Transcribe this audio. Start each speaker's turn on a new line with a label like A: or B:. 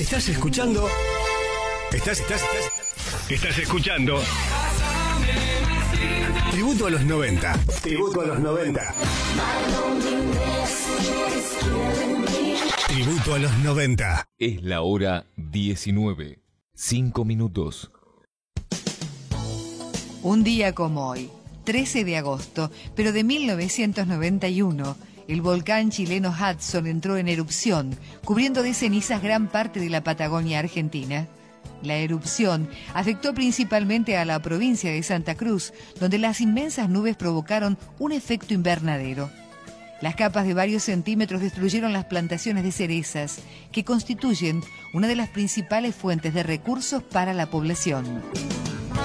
A: Estás escuchando. Estás escuchando. Tributo a los 90. Tributo a los 90. Tributo a los 90.
B: Es la hora 19. 5 minutos.
C: Un día como hoy, 13 de agosto, pero de 1991, el volcán chileno Hudson entró en erupción, cubriendo de cenizas gran parte de la Patagonia argentina. La erupción afectó principalmente a la provincia de Santa Cruz, donde las inmensas nubes provocaron un efecto invernadero. Las capas de varios centímetros destruyeron las plantaciones de cerezas, que constituyen una de las principales fuentes de recursos para la población.